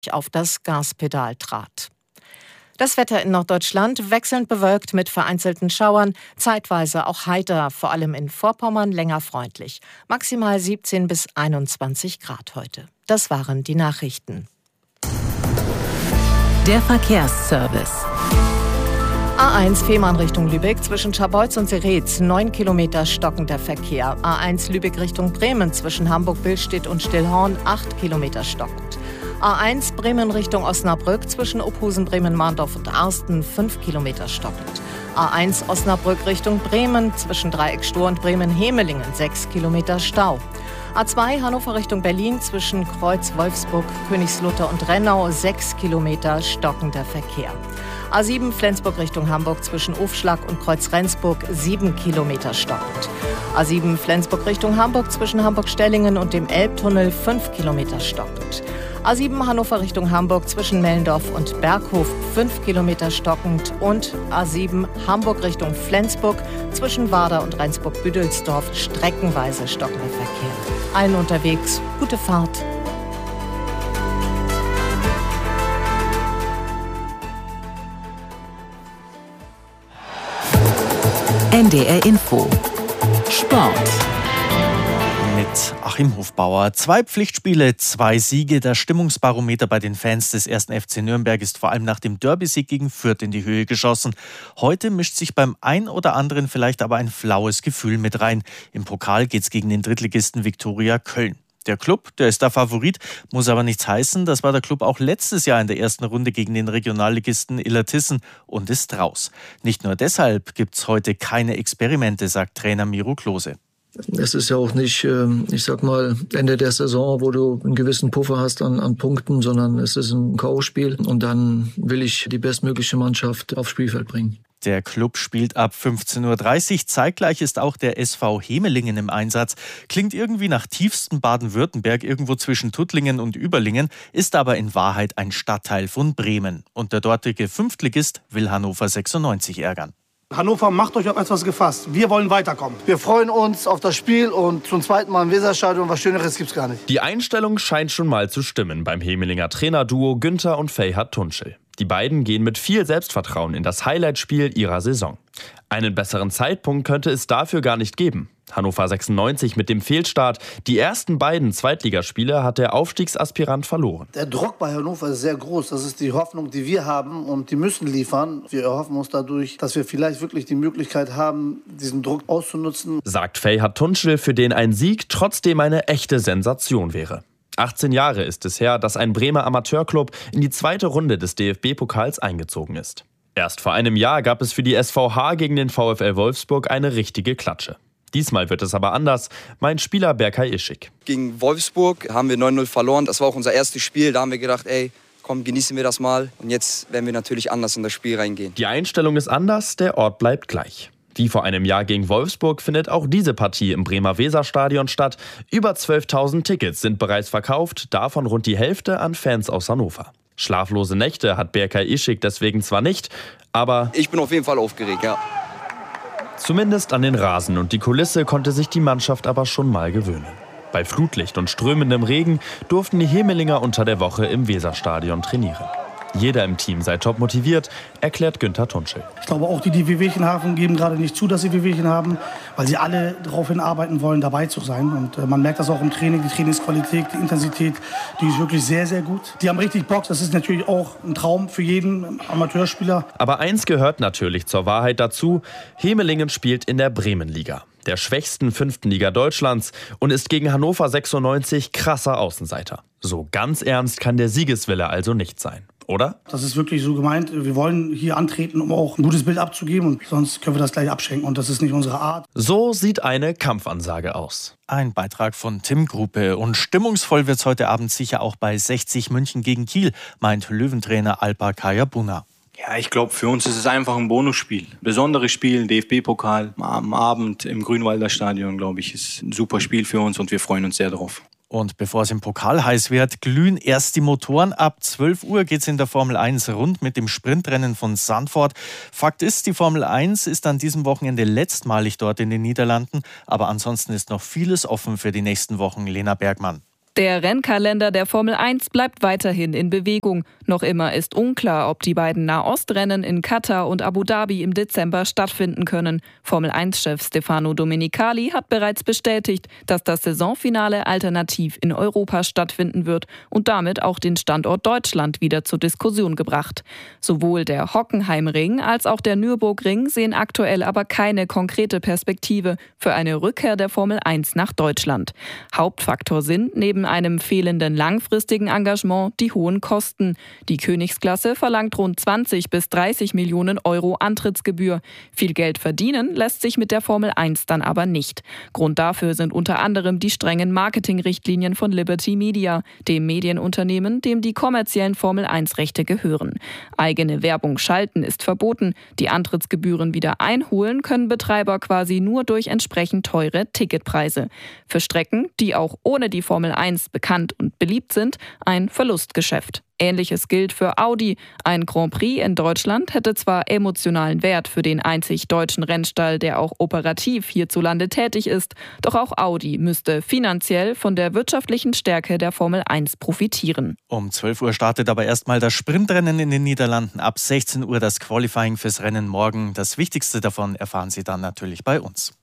auf das Gaspedal trat. Das Wetter in Norddeutschland wechselnd bewölkt mit vereinzelten Schauern, zeitweise auch heiter, vor allem in Vorpommern länger freundlich. Maximal 17 bis 21 Grad heute. Das waren die Nachrichten. Der Verkehrsservice. A1 Fehmarn Richtung Lübeck zwischen Scharbeutz und Seretz, 9 Kilometer stockender Verkehr. A1 Lübeck Richtung Bremen zwischen Hamburg-Billstedt und Stillhorn, 8 Kilometer stockend. A1 Bremen Richtung Osnabrück zwischen Ophusen, Bremen-Mahndorf und Arsten, 5 Kilometer stockend. A1 Osnabrück Richtung Bremen zwischen Dreieck-Stor und Bremen-Hemelingen, 6 Kilometer Stau. A2 Hannover Richtung Berlin zwischen Kreuz, Wolfsburg, Königslutter und Rennau, 6 Kilometer stockender Verkehr. A7 Flensburg Richtung Hamburg zwischen Ofschlag und Kreuz-Rendsburg, 7 Kilometer stockend. A7 Flensburg Richtung Hamburg zwischen Hamburg-Stellingen und dem Elbtunnel, 5 Kilometer stockend. A7 Hannover Richtung Hamburg zwischen Mellendorf und Berghof, 5 Kilometer stockend. Und A7 Hamburg Richtung Flensburg zwischen Warder und Rendsburg-Büdelsdorf, streckenweise stockender Verkehr. Allen unterwegs, gute Fahrt. NDR Info. Sport. Mit Achim Hofbauer. 2 Pflichtspiele, 2 Siege. Das Stimmungsbarometer bei den Fans des 1. FC Nürnberg ist vor allem nach dem Derby-Sieg gegen Fürth in die Höhe geschossen. Heute mischt sich beim ein oder anderen vielleicht aber ein flaues Gefühl mit rein. Im Pokal geht's gegen den Drittligisten Viktoria Köln. Der Club, der ist da Favorit, muss aber nichts heißen. Das war der Club auch letztes Jahr in der ersten Runde gegen den Regionalligisten Illertissen und ist raus. Nicht nur deshalb gibt's heute keine Experimente, sagt Trainer Miro Klose. Es ist ja auch nicht, ich sag mal, Ende der Saison, wo du einen gewissen Puffer hast an Punkten, sondern es ist ein K.O.-Spiel und dann will ich die bestmögliche Mannschaft aufs Spielfeld bringen. Der Club spielt ab 15.30 Uhr. Zeitgleich ist auch der SV Hemelingen im Einsatz. Klingt irgendwie nach tiefstem Baden-Württemberg, irgendwo zwischen Tuttlingen und Überlingen, ist aber in Wahrheit ein Stadtteil von Bremen. Und der dortige Fünftligist will Hannover 96 ärgern. Hannover, macht euch auf etwas gefasst. Wir wollen weiterkommen. Wir freuen uns auf das Spiel und zum zweiten Mal im Weserstadion. Was Schöneres gibt's gar nicht. Die Einstellung scheint schon mal zu stimmen beim Hemelinger Trainerduo Günther und Ferhat Tunçel. Die beiden gehen mit viel Selbstvertrauen in das Highlight-Spiel ihrer Saison. Einen besseren Zeitpunkt könnte es dafür gar nicht geben. Hannover 96 mit dem Fehlstart. Die ersten beiden Zweitligaspiele hat der Aufstiegsaspirant verloren. Der Druck bei Hannover ist sehr groß. Das ist die Hoffnung, die wir haben und die müssen liefern. Wir erhoffen uns dadurch, dass wir vielleicht wirklich die Möglichkeit haben, diesen Druck auszunutzen. Sagt Ferhat Tunçel, für den ein Sieg trotzdem eine echte Sensation wäre. 18 Jahre ist es her, dass ein Bremer Amateurclub in die zweite Runde des DFB-Pokals eingezogen ist. Erst vor einem Jahr gab es für die SVH gegen den VfL Wolfsburg eine richtige Klatsche. Diesmal wird es aber anders, meint Spieler Berkay Ischik. Gegen Wolfsburg haben wir 9-0 verloren. Das war auch unser erstes Spiel. Da haben wir gedacht, komm, genießen wir das mal. Und jetzt werden wir natürlich anders in das Spiel reingehen. Die Einstellung ist anders, der Ort bleibt gleich. Wie vor einem Jahr gegen Wolfsburg findet auch diese Partie im Bremer Weserstadion statt. Über 12.000 Tickets sind bereits verkauft, davon rund die Hälfte an Fans aus Hannover. Schlaflose Nächte hat Berkay Ischik deswegen zwar nicht, aber ich bin auf jeden Fall aufgeregt, ja. Zumindest an den Rasen und die Kulisse konnte sich die Mannschaft aber schon mal gewöhnen. Bei Flutlicht und strömendem Regen durften die Hemelinger unter der Woche im Weserstadion trainieren. Jeder im Team sei top motiviert, erklärt Günther Tunçel. Ich glaube auch die Wehwehchen haben, geben gerade nicht zu, dass sie Wehwehchen haben, weil sie alle darauf hinarbeiten wollen, dabei zu sein. Und man merkt das auch im Training, die Trainingsqualität, die Intensität, die ist wirklich sehr, sehr gut. Die haben richtig Bock, das ist natürlich auch ein Traum für jeden Amateurspieler. Aber eins gehört natürlich zur Wahrheit dazu, Hemelingen spielt in der Bremenliga, der schwächsten 5. Liga Deutschlands, und ist gegen Hannover 96 krasser Außenseiter. So ganz ernst kann der Siegeswille also nicht sein. Oder? Das ist wirklich so gemeint. Wir wollen hier antreten, um auch ein gutes Bild abzugeben. Und sonst können wir das gleich abschenken. Und das ist nicht unsere Art. So sieht eine Kampfansage aus. Ein Beitrag von Tim Gruppe. Und stimmungsvoll wird es heute Abend sicher auch bei 60 München gegen Kiel, meint Löwentrainer Alpa Kayabuna. Ja, ich glaube, für uns ist es einfach ein Bonusspiel. Besonderes Spiel, DFB-Pokal am Abend im Grünwalder Stadion, glaube ich, ist ein super Spiel für uns und wir freuen uns sehr darauf. Und bevor es im Pokal heiß wird, glühen erst die Motoren. Ab 12 Uhr geht es in der Formel 1 rund mit dem Sprintrennen von Zandvoort. Fakt ist, die Formel 1 ist an diesem Wochenende letztmalig dort in den Niederlanden. Aber ansonsten ist noch vieles offen für die nächsten Wochen. Lena Bergmann. Der Rennkalender der Formel 1 bleibt weiterhin in Bewegung. Noch immer ist unklar, ob die beiden Nahostrennen in Katar und Abu Dhabi im Dezember stattfinden können. Formel-1-Chef Stefano Domenicali hat bereits bestätigt, dass das Saisonfinale alternativ in Europa stattfinden wird und damit auch den Standort Deutschland wieder zur Diskussion gebracht. Sowohl der Hockenheimring als auch der Nürburgring sehen aktuell aber keine konkrete Perspektive für eine Rückkehr der Formel 1 nach Deutschland. Hauptfaktor sind neben einem fehlenden langfristigen Engagement die hohen Kosten. Die Königsklasse verlangt rund 20 bis 30 Millionen Euro Antrittsgebühr. Viel Geld verdienen lässt sich mit der Formel 1 dann aber nicht. Grund dafür sind unter anderem die strengen Marketingrichtlinien von Liberty Media, dem Medienunternehmen, dem die kommerziellen Formel 1-Rechte gehören. Eigene Werbung schalten ist verboten. Die Antrittsgebühren wieder einholen können Betreiber quasi nur durch entsprechend teure Ticketpreise. Für Strecken, die auch ohne die Formel 1 bekannt und beliebt sind, ein Verlustgeschäft. Ähnliches gilt für Audi. Ein Grand Prix in Deutschland hätte zwar emotionalen Wert für den einzig deutschen Rennstall, der auch operativ hierzulande tätig ist, doch auch Audi müsste finanziell von der wirtschaftlichen Stärke der Formel 1 profitieren. Um 12 Uhr startet aber erstmal das Sprintrennen in den Niederlanden. Ab 16 Uhr das Qualifying fürs Rennen morgen. Das Wichtigste davon erfahren Sie dann natürlich bei uns.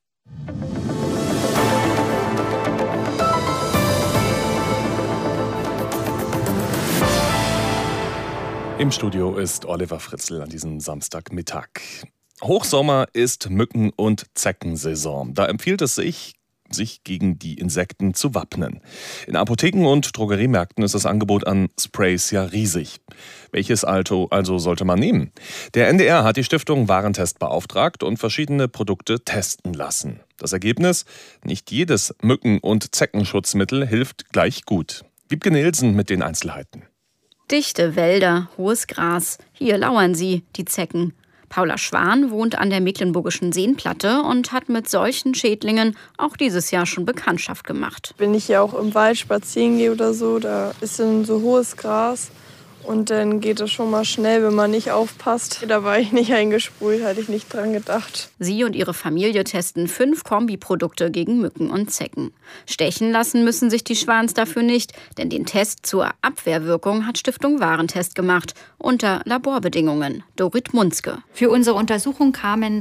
Im Studio ist Oliver Fritzl an diesem Samstagmittag. Hochsommer ist Mücken- und Zeckensaison. Da empfiehlt es sich gegen die Insekten zu wappnen. In Apotheken und Drogeriemärkten ist das Angebot an Sprays ja riesig. Welches also sollte man nehmen? Der NDR hat die Stiftung Warentest beauftragt und verschiedene Produkte testen lassen. Das Ergebnis? Nicht jedes Mücken- und Zeckenschutzmittel hilft gleich gut. Wiebke Nielsen mit den Einzelheiten. Dichte Wälder, hohes Gras. Hier lauern sie, die Zecken. Paula Schwan wohnt an der Mecklenburgischen Seenplatte und hat mit solchen Schädlingen auch dieses Jahr schon Bekanntschaft gemacht. Wenn ich ja auch im Wald spazieren gehe oder so, da ist dann so hohes Gras. Und dann geht es schon mal schnell, wenn man nicht aufpasst. Da war ich nicht eingesprüht, hatte ich nicht dran gedacht. Sie und ihre Familie testen 5 Kombiprodukte gegen Mücken und Zecken. Stechen lassen müssen sich die Schwans dafür nicht, denn den Test zur Abwehrwirkung hat Stiftung Warentest gemacht, unter Laborbedingungen. Dorit Munzke. Für unsere Untersuchung kamen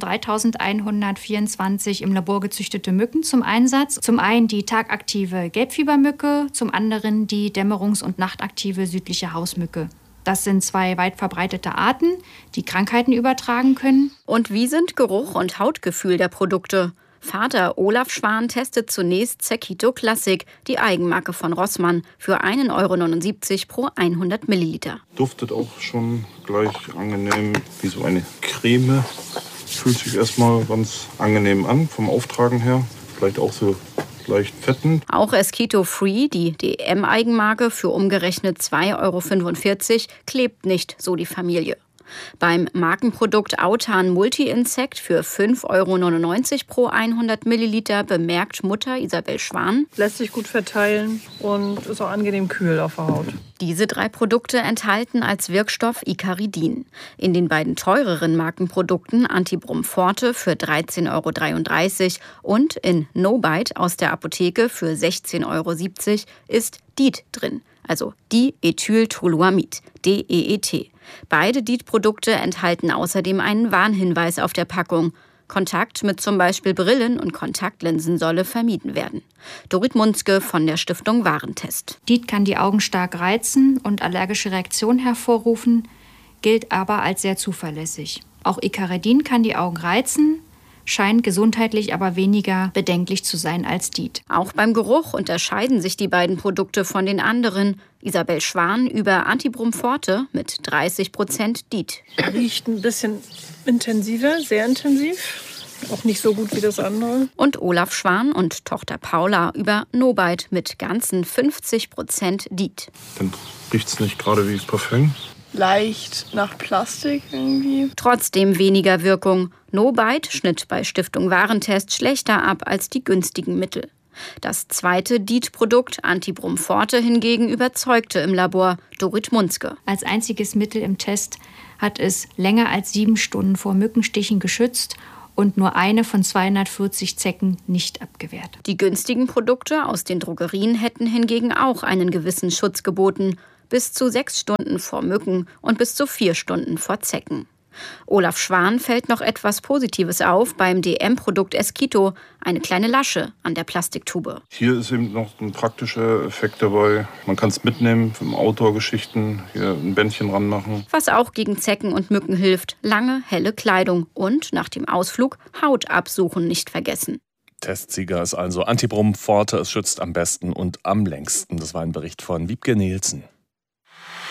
3124 im Labor gezüchtete Mücken zum Einsatz. Zum einen die tagaktive Gelbfiebermücke, zum anderen die dämmerungs- und nachtaktive südliche Hausmücke. Das sind 2 weit verbreitete Arten, die Krankheiten übertragen können. Und wie sind Geruch und Hautgefühl der Produkte? Vater Olaf Schwan testet zunächst Zecchito Classic, die Eigenmarke von Rossmann, für 1,79 € pro 100 Milliliter. Duftet auch schon gleich angenehm wie so eine Creme. Fühlt sich erstmal ganz angenehm an vom Auftragen her. Vielleicht auch so leicht fettend. Auch Esquito Free, die DM-Eigenmarke, für umgerechnet 2,45 €, klebt nicht, so die Familie. Beim Markenprodukt Autan Multi-Insekt für 5,99 € pro 100 Milliliter bemerkt Mutter Isabel Schwan: Lässt sich gut verteilen und ist auch angenehm kühl auf der Haut. Diese 3 Produkte enthalten als Wirkstoff Icaridin. In den beiden teureren Markenprodukten Antibrum Forte für 13,33 € und in No-Bite aus der Apotheke für 16,70 € ist DEET drin, also Diethyltoluamid, DEET. Beide DEET-Produkte enthalten außerdem einen Warnhinweis auf der Packung. Kontakt mit zum Beispiel Brillen und Kontaktlinsen solle vermieden werden. Dorit Munzke von der Stiftung Warentest. DEET kann die Augen stark reizen und allergische Reaktionen hervorrufen, gilt aber als sehr zuverlässig. Auch Icaridin kann die Augen reizen, scheint gesundheitlich aber weniger bedenklich zu sein als DEET. Auch beim Geruch unterscheiden sich die beiden Produkte von den anderen. Isabel Schwan über Antibrum Forte mit 30% DEET. Riecht ein bisschen intensiver, sehr intensiv. Auch nicht so gut wie das andere. Und Olaf Schwan und Tochter Paula über No-Bite mit ganzen 50% DEET. Dann riecht es nicht gerade wie Parfüm. Leicht nach Plastik irgendwie. Trotzdem weniger Wirkung. No-Bite schnitt bei Stiftung Warentest schlechter ab als die günstigen Mittel. Das zweite DEET-Produkt, Antibrum Forte, hingegen überzeugte im Labor. Dorit Munzke. Als einziges Mittel im Test hat es länger als 7 Stunden vor Mückenstichen geschützt und nur eine von 240 Zecken nicht abgewehrt. Die günstigen Produkte aus den Drogerien hätten hingegen auch einen gewissen Schutz geboten. Bis zu 6 Stunden vor Mücken und bis zu 4 Stunden vor Zecken. Olaf Schwan fällt noch etwas Positives auf beim DM-Produkt Esquito, eine kleine Lasche an der Plastiktube. Hier ist eben noch ein praktischer Effekt dabei. Man kann es mitnehmen, für Outdoor-Geschichten, hier ein Bändchen ranmachen. Was auch gegen Zecken und Mücken hilft, lange, helle Kleidung und nach dem Ausflug Haut absuchen nicht vergessen. Testsieger ist also Antibrum Forte. Es schützt am besten und am längsten. Das war ein Bericht von Wiebke Nielsen.